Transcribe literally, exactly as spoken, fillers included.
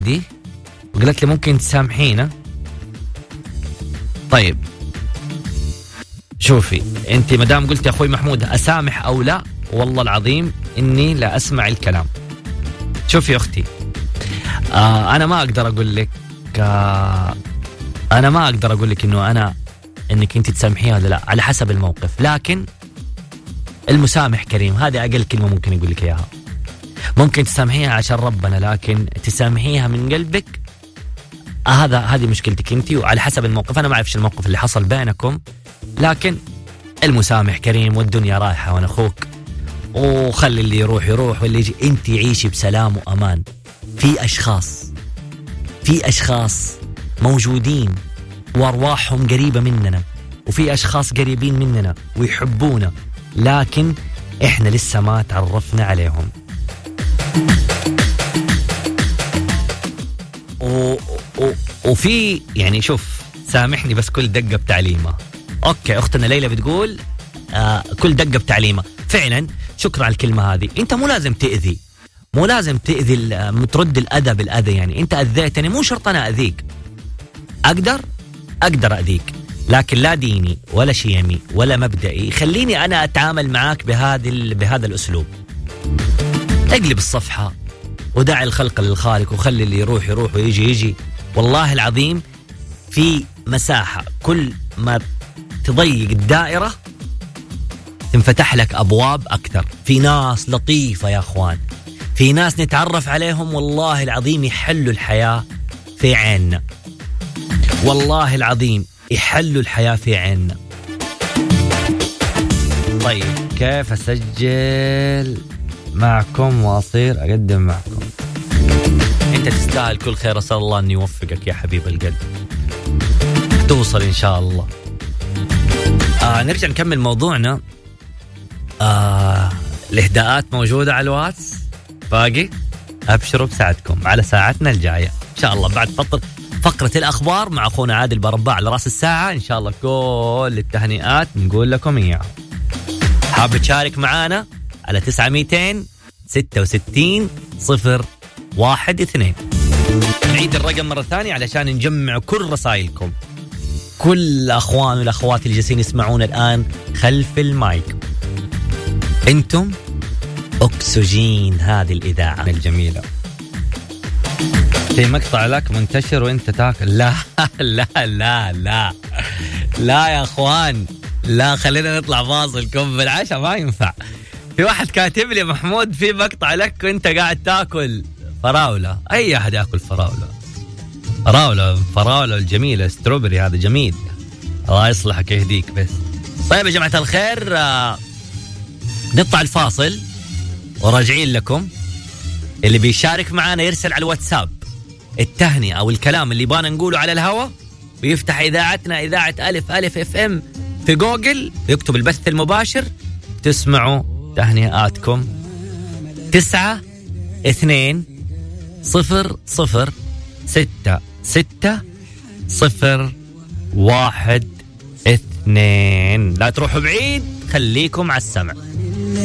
دي وقالت لي ممكن تسامحينا. طيب شوفي انت مدام قلت يا اخوي محمود اسامح او لا، والله العظيم اني لا اسمع الكلام. شوفي يا اختي، آه انا ما اقدر اقول لك آه انا ما اقدر اقول لك انه انا انك انت تسامحيها ولا لا، على حسب الموقف. لكن المسامح كريم، هذه اقل كلمه ممكن اقول لك اياها. ممكن تسامحيها عشان ربنا، لكن تسامحيها من قلبك آه هذا هذه مشكلتك انت، وعلى حسب الموقف. انا ما اعرف الموقف اللي حصل بينكم، لكن المسامح كريم والدنيا رايحه وانا اخوك، وخلي اللي يروح يروح واللي يجي. انت عيشي بسلام وامان. في اشخاص في اشخاص موجودين وارواحهم قريبه مننا، وفي اشخاص قريبين مننا ويحبونا، لكن احنا لسه ما تعرفنا عليهم. و... و... وفي يعني شوف، سامحني بس كل دقه بتعليمه. اوكي اختنا ليلى بتقول آه كل دقه بتعليمه. فعلا شكرا على الكلمه هذه. انت مو لازم تاذي، مو لازم تاذي، ترد الاذى بالاذى. يعني انت اذيتني، مو شرط انا اذيك. اقدر اقدر اذيك، لكن لا ديني ولا شيمي ولا مبدئي خليني انا اتعامل معاك بهذا بهذا الاسلوب. اقلب الصفحه ودع الخلق للخالق، وخلي اللي يروح يروح ويجي يجي. والله العظيم في مساحه، كل ما تضيق الدائره تنفتح لك ابواب اكثر. في ناس لطيفه يا اخوان، في ناس نتعرف عليهم والله العظيم يحلوا الحياه في عيننا، والله العظيم يحلوا الحياه في عيننا. طيب كيف اسجل معكم واصير اقدم معكم؟ انت تستاهل كل خير، اسال الله ان يوفقك يا حبيب القلب، توصل ان شاء الله. آه نرجع نكمل موضوعنا. آه الاهداءات موجوده على الواتس، باقي ابشروا بساعتكم على ساعتنا الجايه ان شاء الله. بعد فقره فقره الاخبار مع اخونا عادل برباع على راس الساعه ان شاء الله. كل التهنئات نقول لكم اياها. حاب تشارك معانا على تسعة مئتين ستة وستين صفر واحد اثنين. نعيد الرقم مرة ثانية علشان نجمع كل رسائلكم، كل الأخوان والأخوات اللي جالسين يسمعون الآن خلف المايك. أنتم أكسجين هذه الإذاعة الجميلة. في مقطع لك منتشر وأنت تاكل. لا لا لا لا لا يا أخوان، لا خلينا نطلع فاصل. كم بالعشاء ما ينفع. في واحد كاتب لي محمود في مقطع لك وانت قاعد تاكل فراولة. اي احد ياكل فراولة؟ فراولة فراولة الجميلة ستروبري، هذا جميل، الله يصلحك يهديك بس. طيب يا جماعة الخير، آه نطلع الفاصل وراجعين لكم. اللي بيشارك معانا يرسل على الواتساب التهنئة او الكلام اللي بانا نقوله على الهواء، ويفتح اذاعتنا اذاعة الف الف اف ام في جوجل، يكتب البث المباشر، تسمعوا تهنئاتكم. تسعة اثنين صفر صفر ستة ستة صفر واحد اثنين. لا تروحوا بعيد، خليكم على السمع.